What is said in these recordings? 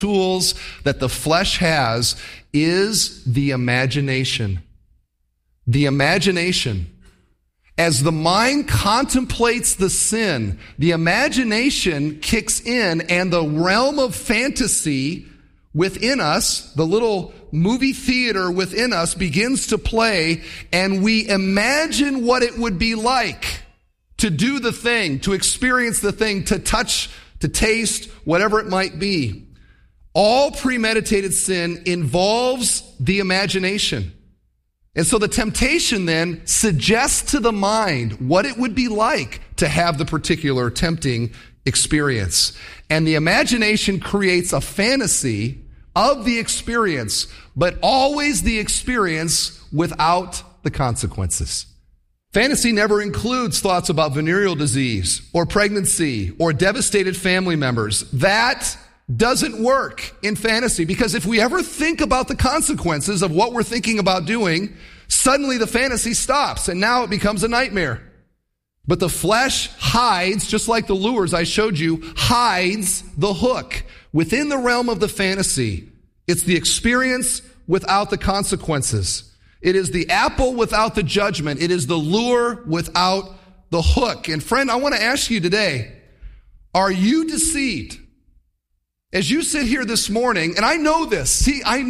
tools that the flesh has is the imagination. The imagination. As the mind contemplates the sin, the imagination kicks in, and the realm of fantasy within us, the little movie theater within us, begins to play, and we imagine what it would be like to do the thing, to experience the thing, to touch, to taste, whatever it might be. All premeditated sin involves the imagination. And so the temptation then suggests to the mind what it would be like to have the particular tempting experience. And the imagination creates a fantasy of the experience, but always the experience without the consequences. Fantasy never includes thoughts about venereal disease or pregnancy or devastated family members. That doesn't work in fantasy, because if we ever think about the consequences of what we're thinking about doing, suddenly the fantasy stops and now it becomes a nightmare. But the flesh hides, just like the lures I showed you, hides the hook within the realm of the fantasy. It's the experience without the consequences. It is the apple without the judgment. It is the lure without the hook. And friend, I want to ask you today, are you deceived? As you sit here this morning, and I know this,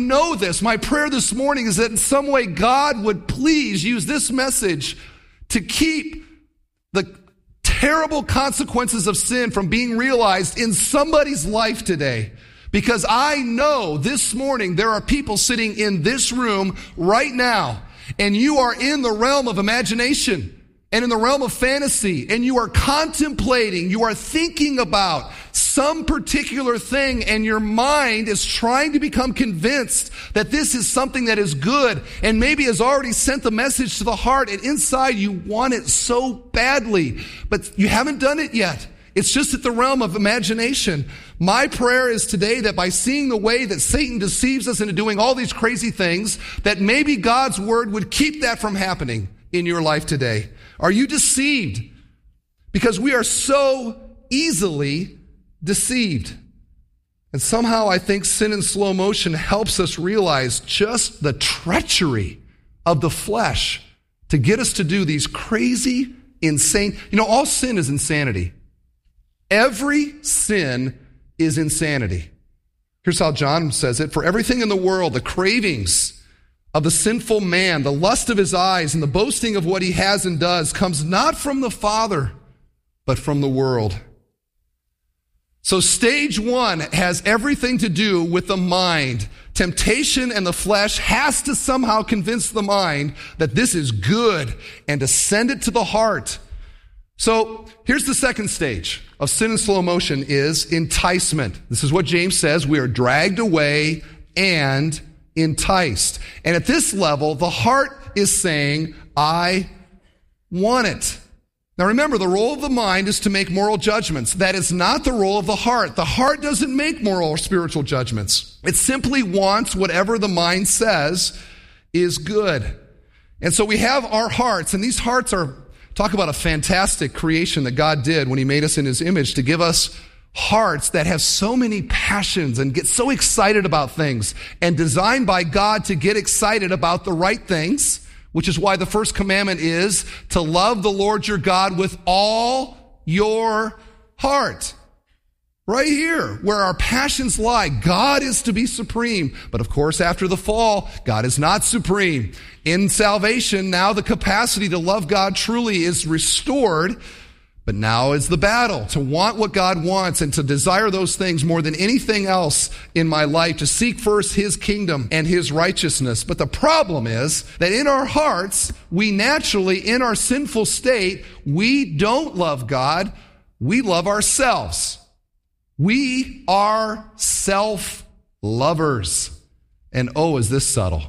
my prayer this morning is that in some way God would please use this message to keep the terrible consequences of sin from being realized in somebody's life today. Because I know this morning there are people sitting in this room right now, and you are in the realm of imagination and in the realm of fantasy, and you are contemplating, you are thinking about some particular thing, and your mind is trying to become convinced that this is something that is good, and maybe has already sent the message to the heart, and inside you want it so badly, but you haven't done it yet. It's just at the realm of imagination. My prayer is today that by seeing the way that Satan deceives us into doing all these crazy things, that maybe God's word would keep that from happening in your life today. Are you deceived? Because we are so easily deceived. And somehow I think Sin in Slow Motion helps us realize just the treachery of the flesh to get us to do these crazy, insane, all sin is insanity. Every sin is insanity. Here's how John says it. For everything in the world, the cravings of the sinful man, the lust of his eyes, and the boasting of what he has and does comes not from the Father, but from the world. So stage one has everything to do with the mind. Temptation and the flesh has to somehow convince the mind that this is good and to send it to the heart. So here's the second stage of sin in slow motion is enticement. This is what James says. We are dragged away and enticed. And at this level, the heart is saying, I want it. Now remember, the role of the mind is to make moral judgments. That is not the role of the heart. The heart doesn't make moral or spiritual judgments. It simply wants whatever the mind says is good. And so we have our hearts, and these hearts are, talk about a fantastic creation that God did when he made us in his image to give us hearts that have so many passions and get so excited about things, and designed by God to get excited about the right things, which is why the first commandment is to love the Lord your God with all your heart. Right here, where our passions lie, God is to be supreme. But of course, after the fall, God is not supreme. In salvation, now the capacity to love God truly is restored. But now is the battle to want what God wants and to desire those things more than anything else in my life, to seek first his kingdom and his righteousness. But the problem is that in our hearts, we naturally, in our sinful state, we don't love God. We love ourselves. We are self-lovers. And oh, is this subtle.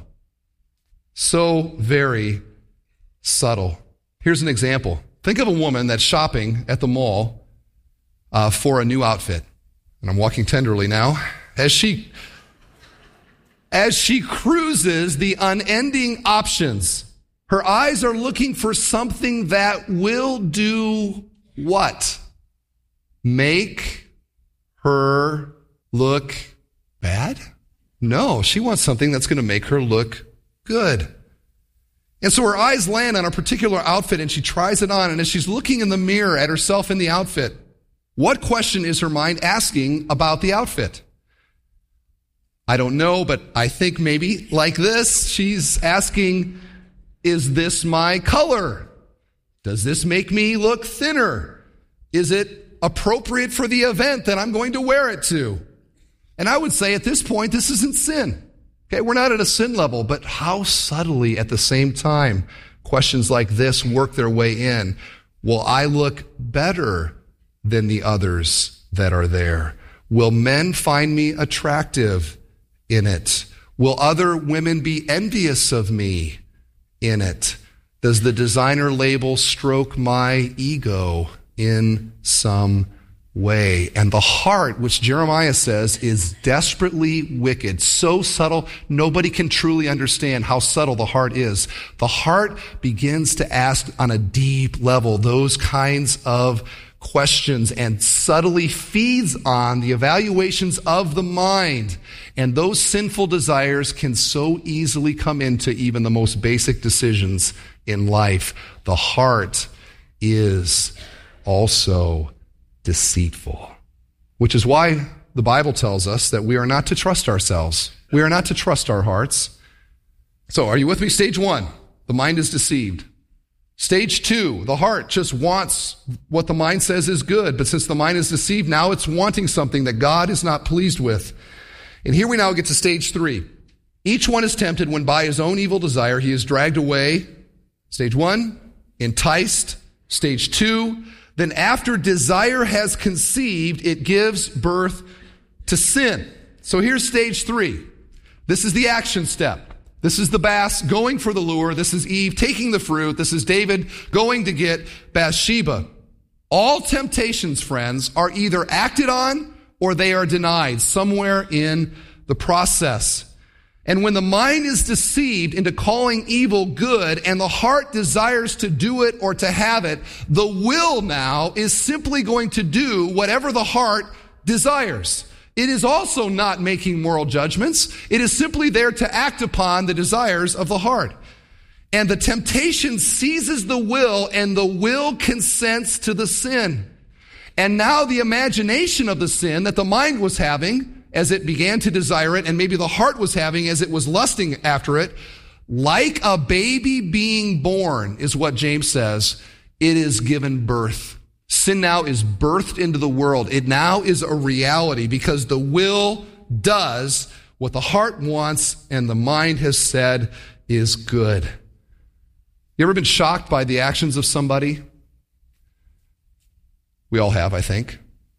So very subtle. Here's an example. Think of a woman that's shopping at the mall for a new outfit. And I'm walking tenderly now. As she cruises the unending options, her eyes are looking for something that will do what? Make her look No, she wants something that's going to make her look good. And so her eyes land on a particular outfit and she tries it on. And as she's looking in the mirror at herself in the outfit, what question is her mind asking about the outfit? I don't know, but I think maybe like this. She's asking, is this my color? Does this make me look thinner? Is it appropriate for the event that I'm going to wear it to? And I would say at this point, this isn't sin. Okay, we're not at a sin level, but how subtly at the same time questions like this work their way in. Will I look better than the others that are there? Will men find me attractive in it? Will other women be envious of me in it? Does the designer label stroke my ego in some way? And the heart, which Jeremiah says is desperately wicked, so subtle, nobody can truly understand how subtle the heart is. The heart begins to ask on a deep level those kinds of questions and subtly feeds on the evaluations of the mind. And those sinful desires can so easily come into even the most basic decisions in life. The heart is also deceitful, which is why the Bible tells us that we are not to trust ourselves. We are not to trust our hearts. So are you with me? Stage 1, the mind is deceived. Stage 2, the heart just wants what the mind says is good, but since the mind is deceived, now it's wanting something that God is not pleased with. And here we now get to stage 3. Each one is tempted when by his own evil desire he is dragged away. Stage 1, enticed. Stage 2, then after desire has conceived, it gives birth to sin. So here's stage 3. This is the action step. This is the bass going for the lure. This is Eve taking the fruit. This is David going to get Bathsheba. All temptations, friends, are either acted on or they are denied somewhere in the process. And when the mind is deceived into calling evil good and the heart desires to do it or to have it, the will now is simply going to do whatever the heart desires. It is also not making moral judgments. It is simply there to act upon the desires of the heart. And the temptation seizes the will, and the will consents to the sin. And now the imagination of the sin that the mind was having as it began to desire it, and maybe the heart was having as it was lusting after it, like a baby being born, is what James says, it is given birth. Sin now is birthed into the world. It now is a reality because the will does what the heart wants and the mind has said is good. You ever been shocked by the actions of somebody? We all have, I think.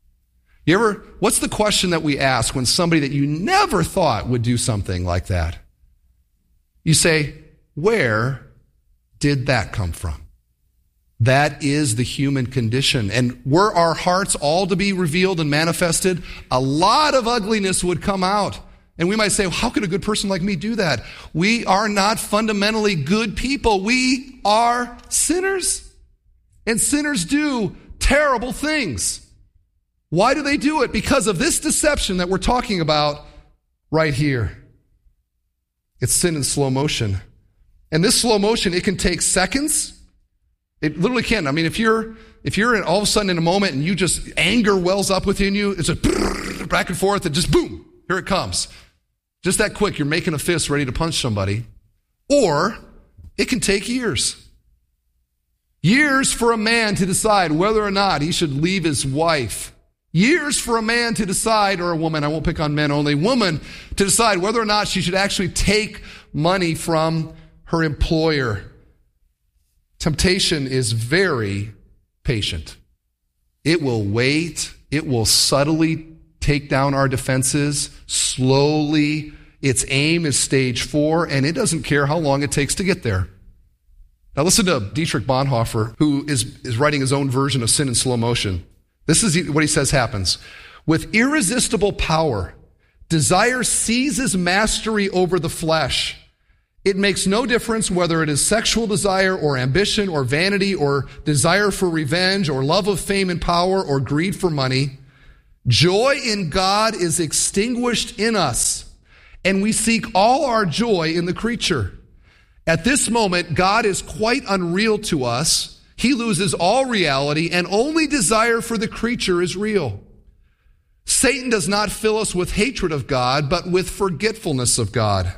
What's the question that we ask when somebody that you never thought would do something like that? You say, where did that come from? That is the human condition. And were our hearts all to be revealed and manifested, a lot of ugliness would come out. And we might say, well, how could a good person like me do that? We are not fundamentally good people. We are sinners. And sinners do terrible things. Why do they do it? Because of this deception that we're talking about right here. It's sin in slow motion. And this slow motion, it can take seconds. It literally can. I mean, if you're in, all of a sudden in a moment and you just, anger wells up within you, it's a back and forth and just boom, here it comes. Just that quick, you're making a fist ready to punch somebody. Or it can take years. Years for a man to decide whether or not he should leave his wife. Years for a man to decide, or a woman, I won't pick on men only, woman to decide whether or not she should actually take money from her employer. Temptation is very patient. It will wait. It will subtly take down our defenses slowly. Its aim is stage 4, and it doesn't care how long it takes to get there. Now listen to Dietrich Bonhoeffer, who is writing his own version of Sin in Slow Motion. This is what he says happens. With irresistible power, desire seizes mastery over the flesh. It makes no difference whether it is sexual desire or ambition or vanity or desire for revenge or love of fame and power or greed for money. Joy in God is extinguished in us, and we seek all our joy in the creature. At this moment, God is quite unreal to us. He loses all reality, and only desire for the creature is real. Satan does not fill us with hatred of God, but with forgetfulness of God.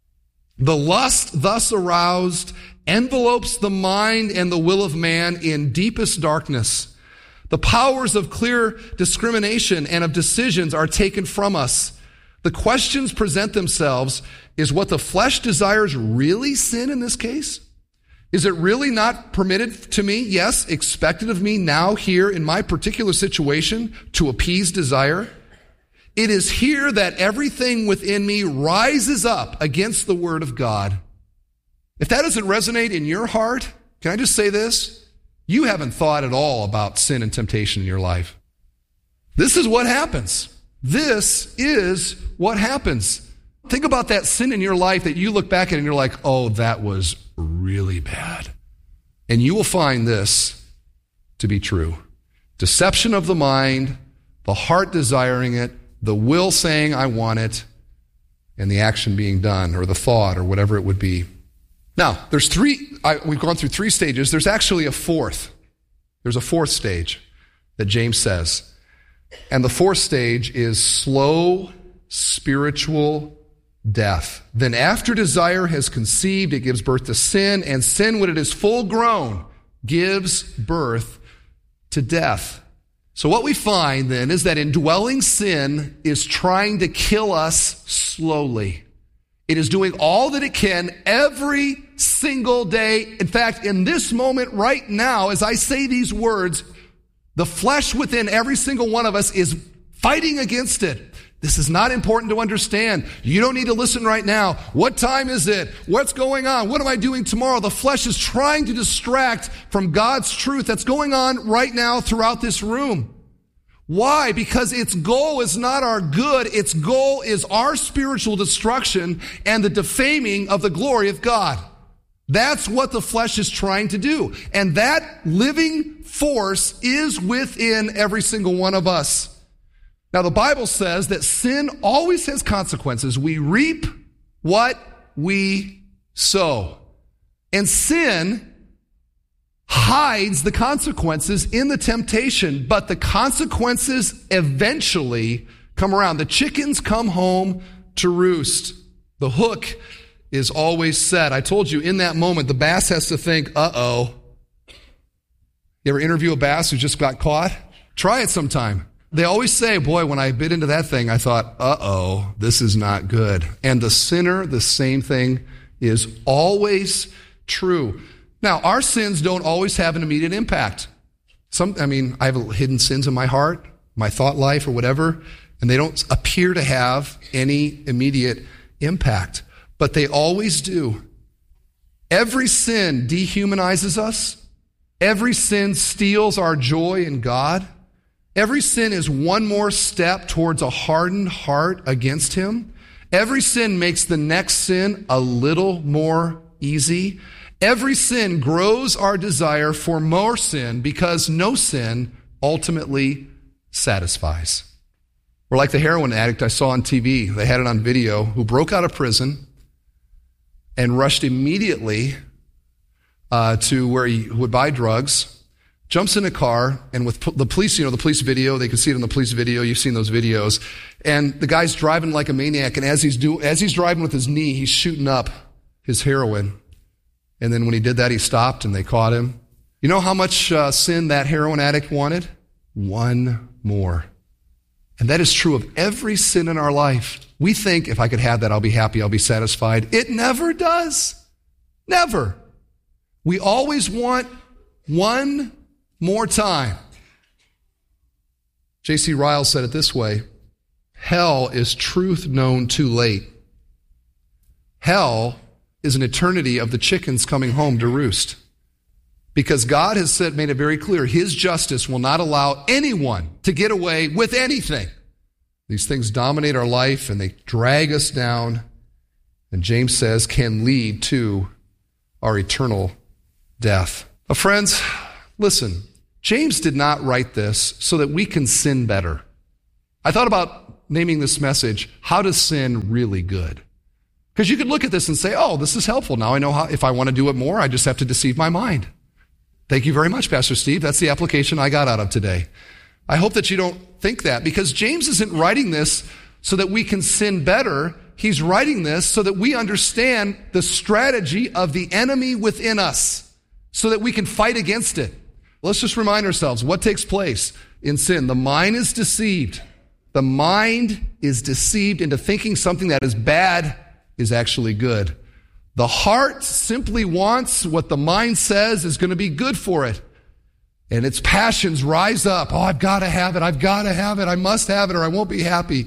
The lust thus aroused envelopes the mind and the will of man in deepest darkness. The powers of clear discrimination and of decisions are taken from us. The questions present themselves: is what the flesh desires really sin in this case? Is it really not permitted to me, yes, expected of me now here in my particular situation to appease desire? It is here that everything within me rises up against the word of God. If that doesn't resonate in your heart, can I just say this? You haven't thought at all about sin and temptation in your life. This is what happens. This is what happens. Think about that sin in your life that you look back at and you're like, oh, that was really bad. And you will find this to be true. Deception of the mind, the heart desiring it, the will saying, I want it, and the action being done, or the thought, or whatever it would be. Now, we've gone through 3 stages. There's actually a fourth. There's a fourth stage that James says. And the fourth stage is slow spiritual death. Then after desire has conceived, it gives birth to sin, and sin, when it is full grown, gives birth to death. So what we find then is that indwelling sin is trying to kill us slowly. It is doing all that it can every single day. In fact, in this moment right now, as I say these words, the flesh within every single one of us is fighting against it. This is not important to understand. You don't need to listen right now. What time is it? What's going on? What am I doing tomorrow? The flesh is trying to distract from God's truth that's going on right now throughout this room. Why? Because its goal is not our good. Its goal is our spiritual destruction and the defaming of the glory of God. That's what the flesh is trying to do. And that living force is within every single one of us. Now, the Bible says that sin always has consequences. We reap what we sow. And sin hides the consequences in the temptation, but the consequences eventually come around. The chickens come home to roost. The hook is always set. I told you, in that moment, the bass has to think, uh-oh. You ever interview a bass who just got caught? Try it sometime. They always say, boy, when I bit into that thing, I thought, uh-oh, this is not good. And the sinner, the same thing is always true. Now, our sins don't always have an immediate impact. I have hidden sins in my heart, my thought life or whatever, and they don't appear to have any immediate impact. But they always do. Every sin dehumanizes us. Every sin steals our joy in God. Every sin is one more step towards a hardened heart against Him. Every sin makes the next sin a little more easy. Every sin grows our desire for more sin because no sin ultimately satisfies. We're like the heroin addict I saw on TV. They had it on video, who broke out of prison and rushed immediately to where he would buy drugs. Jumps in a car, and with the police, the police video, they can see it in the police video, you've seen those videos, and the guy's driving like a maniac, and as he's driving with his knee, he's shooting up his heroin. And then when he did that, he stopped, and they caught him. You know how much sin that heroin addict wanted? One more. And that is true of every sin in our life. We think, if I could have that, I'll be happy, I'll be satisfied. It never does. Never. We always want one more time. J.C. Ryle said it this way: hell is truth known too late. Hell is an eternity of the chickens coming home to roost. Because God has made it very clear, His justice will not allow anyone to get away with anything. These things dominate our life and they drag us down, and James says can lead to our eternal death. Friends, listen. James did not write this so that we can sin better. I thought about naming this message, How to Sin Really Good. Because you could look at this and say, oh, this is helpful. Now I know how, if I want to do it more, I just have to deceive my mind. Thank you very much, Pastor Steve. That's the application I got out of today. I hope that you don't think that, because James isn't writing this so that we can sin better. He's writing this so that we understand the strategy of the enemy within us, so that we can fight against it. Let's just remind ourselves what takes place in sin. The mind is deceived. The mind is deceived into thinking something that is bad is actually good. The heart simply wants what the mind says is going to be good for it. And its passions rise up. Oh, I've got to have it. I've got to have it. I must have it or I won't be happy.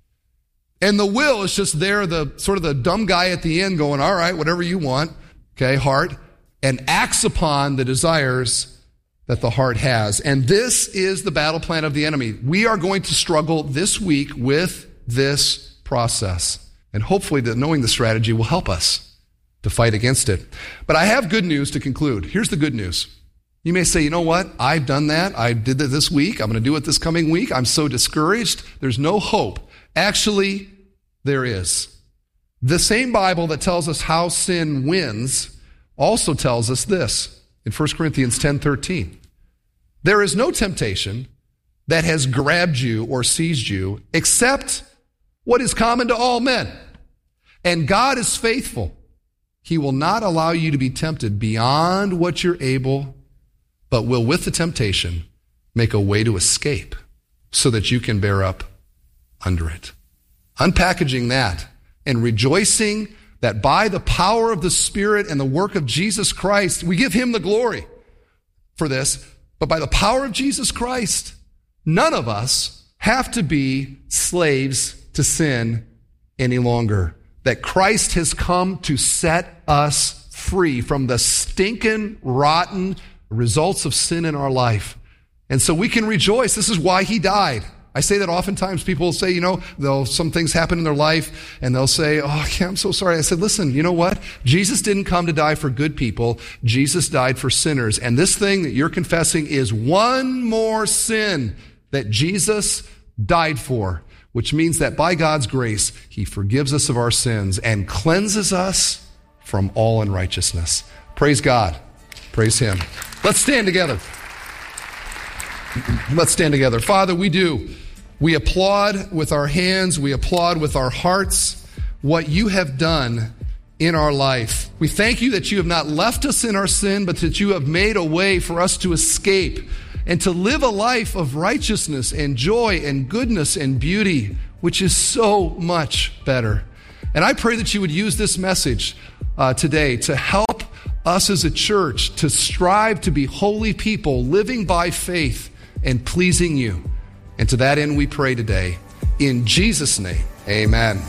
And the will is just there, the sort of the dumb guy at the end going, all right, whatever you want, okay, heart, and acts upon the desires that the heart has. And this is the battle plan of the enemy. We are going to struggle this week with this process. And hopefully that knowing the strategy will help us to fight against it. But I have good news to conclude. Here's the good news. You may say, you know what? I've done that. I did that this week. I'm going to do it this coming week. I'm so discouraged. There's no hope. Actually, there is. The same Bible that tells us how sin wins also tells us this in 1 Corinthians 10:13. There is no temptation that has grabbed you or seized you except what is common to all men. And God is faithful. He will not allow you to be tempted beyond what you're able, but will, with the temptation, make a way to escape so that you can bear up under it. Unpackaging that and rejoicing that by the power of the Spirit and the work of Jesus Christ, we give him the glory for this, but by the power of Jesus Christ, none of us have to be slaves to sin any longer. That Christ has come to set us free from the stinking, rotten results of sin in our life. And so we can rejoice. This is why he died. I say that oftentimes. People will say, some things happen in their life and they'll say, oh, I'm so sorry. I said, listen, you know what? Jesus didn't come to die for good people. Jesus died for sinners. And this thing that you're confessing is one more sin that Jesus died for, which means that by God's grace, he forgives us of our sins and cleanses us from all unrighteousness. Praise God. Praise him. Let's stand together. Let's stand together. Father, we do. We applaud with our hands. We applaud with our hearts what you have done in our life. We thank you that you have not left us in our sin, but that you have made a way for us to escape and to live a life of righteousness and joy and goodness and beauty, which is so much better. And I pray that you would use this message today to help us as a church to strive to be holy people, living by faith and pleasing you. And to that end we pray today. In Jesus' name, amen.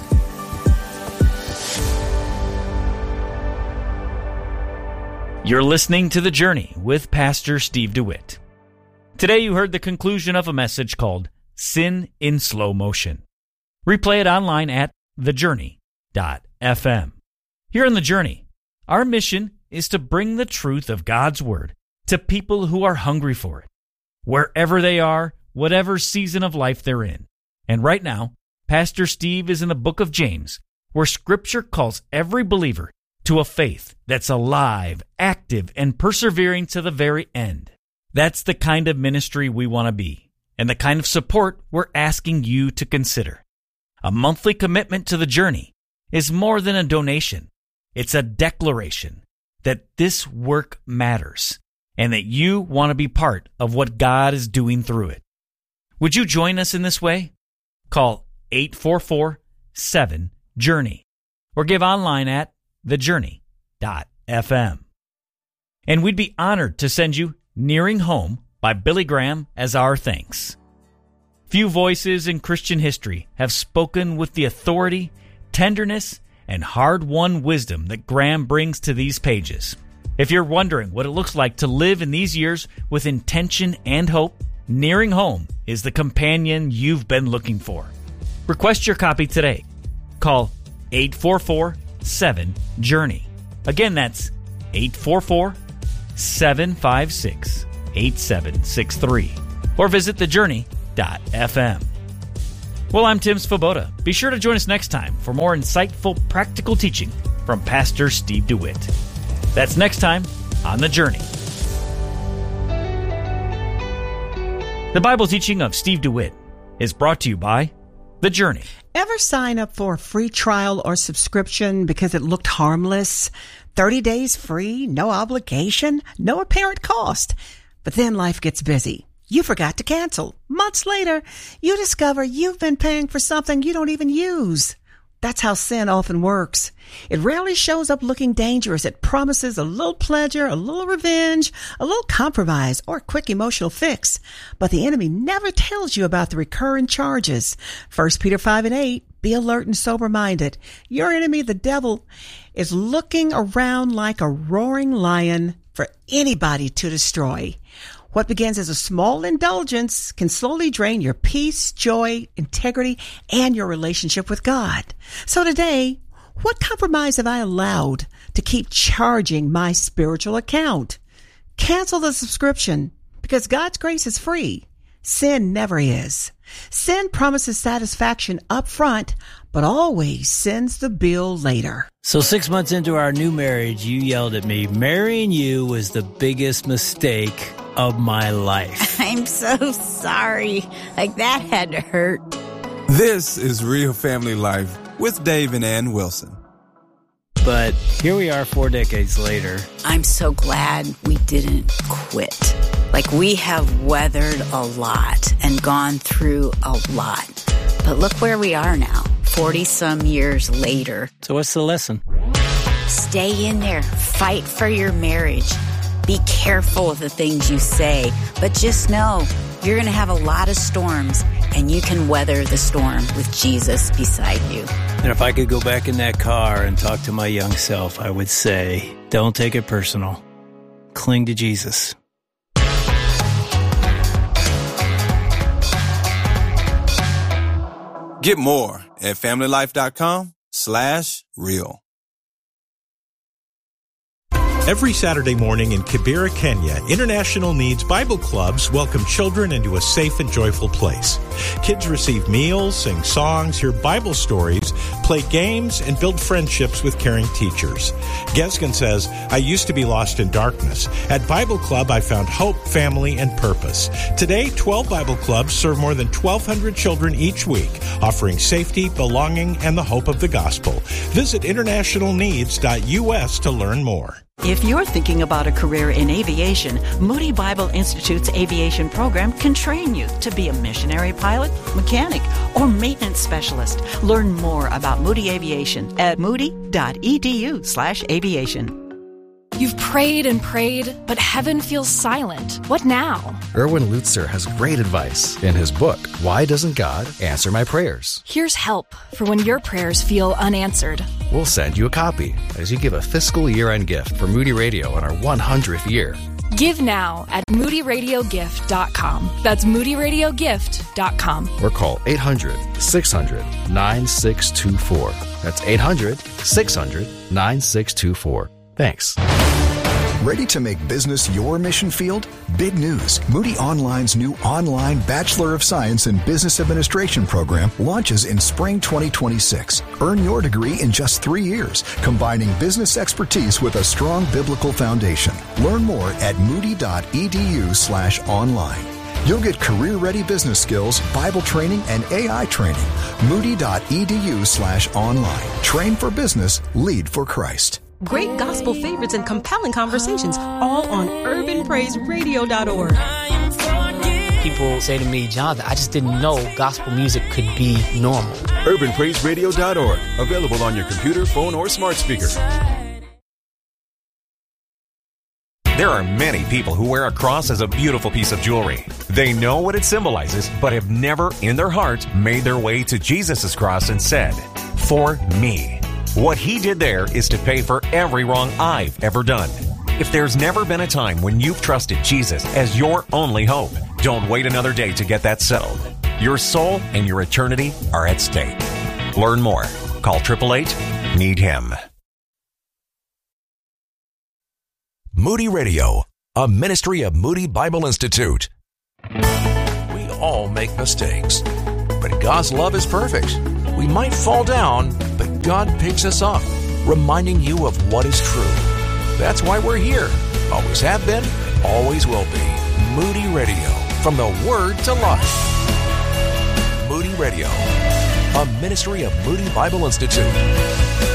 You're listening to The Journey with Pastor Steve DeWitt. Today you heard the conclusion of a message called Sin in Slow Motion. Replay it online at thejourney.fm. Here on The Journey, our mission is to bring the truth of God's Word to people who are hungry for it, wherever they are, whatever season of life they're in. And right now, Pastor Steve is in the book of James, where Scripture calls every believer to a faith that's alive, active, and persevering to the very end. That's the kind of ministry we want to be, and the kind of support we're asking you to consider. A monthly commitment to The Journey is more than a donation. It's a declaration that this work matters, and that you want to be part of what God is doing through it. Would you join us in this way? Call 844-7-JOURNEY or give online at thejourney.fm. And we'd be honored to send you Nearing Home by Billy Graham as our thanks. Few voices in Christian history have spoken with the authority, tenderness, and hard-won wisdom that Graham brings to these pages. If you're wondering what it looks like to live in these years with intention and hope, Nearing Home is the companion you've been looking for. Request your copy today. Call 844-7-JOURNEY. Again, that's 844-756-8763. Or visit thejourney.fm. Well, I'm Tim Svoboda. Be sure to join us next time for more insightful, practical teaching from Pastor Steve DeWitt. That's next time on The Journey. The Bible teaching of Steve DeWitt is brought to you by The Journey. Ever sign up for a free trial or subscription because it looked harmless? 30 days free, no obligation, no apparent cost. But then life gets busy. You forgot to cancel. Months later, you discover you've been paying for something you don't even use. That's how sin often works. It rarely shows up looking dangerous. It promises a little pleasure, a little revenge, a little compromise, or a quick emotional fix. But the enemy never tells you about the recurring charges. 1 Peter 5:8, be alert and sober-minded. Your enemy, the devil, is looking around like a roaring lion for anybody to destroy. What begins as a small indulgence can slowly drain your peace, joy, integrity, and your relationship with God. So today, what compromise have I allowed to keep charging my spiritual account? Cancel the subscription, because God's grace is free. Sin never is. Sin promises satisfaction up front, but always sends the bill later. So 6 months into our new marriage, you yelled at me, marrying you was the biggest mistake of my life. I'm so sorry. Like, that had to hurt. This is Real Family Life with Dave and Ann Wilson. But here we are 4 decades later. I'm so glad we didn't quit. Like, we have weathered a lot and gone through a lot. But look where we are now, 40-some years later. So what's the lesson? Stay in there. Fight for your marriage. Be careful of the things you say. But just know you're going to have a lot of storms, and you can weather the storm with Jesus beside you. And if I could go back in that car and talk to my young self, I would say, don't take it personal. Cling to Jesus. Get more at familylife.com/real. Every Saturday morning in Kibera, Kenya, International Needs Bible Clubs welcome children into a safe and joyful place. Kids receive meals, sing songs, hear Bible stories, play games, and build friendships with caring teachers. Gesgen says, I used to be lost in darkness. At Bible Club, I found hope, family, and purpose. Today, 12 Bible Clubs serve more than 1,200 children each week, offering safety, belonging, and the hope of the gospel. Visit internationalneeds.us to learn more. If you're thinking about a career in aviation, Moody Bible Institute's aviation program can train you to be a missionary pilot, mechanic, or maintenance specialist. Learn more about Moody Aviation at moody.edu/aviation. You've prayed and prayed, but heaven feels silent. What now? Erwin Lutzer has great advice in his book, Why Doesn't God Answer My Prayers? Here's help for when your prayers feel unanswered. We'll send you a copy as you give a fiscal year-end gift for Moody Radio in our 100th year. Give now at moodyradiogift.com. That's moodyradiogift.com. Or call 800-600-9624. That's 800-600-9624. Thanks. Ready to make business your mission field? Big news. Moody Online's new online Bachelor of Science in Business Administration program launches in spring 2026. Earn your degree in just 3 years, combining business expertise with a strong biblical foundation. Learn more at moody.edu/online. You'll get career-ready business skills, Bible training, and AI training. Moody.edu/online. Train for business, lead for Christ. Great gospel favorites and compelling conversations, all on urbanpraiseradio.org. People say to me, Jonathan, I just didn't know gospel music could be normal. urbanpraiseradio.org. Available on your computer, phone, or smart speaker. There are many people who wear a cross as a beautiful piece of jewelry. They know what it symbolizes, but have never, in their heart, made their way to Jesus' cross and said, "For me." What he did there is to pay for every wrong I've ever done. If there's never been a time when you've trusted Jesus as your only hope, don't wait another day to get that settled. Your soul and your eternity are at stake. Learn more. Call 888-NEED-HIM. Moody Radio, a ministry of Moody Bible Institute. We all make mistakes. but God's love is perfect. We might fall down, but God picks us up, reminding you of what is true. That's why we're here. Always have been, always will be. Moody Radio, from the Word to life. Moody Radio, a ministry of Moody Bible Institute.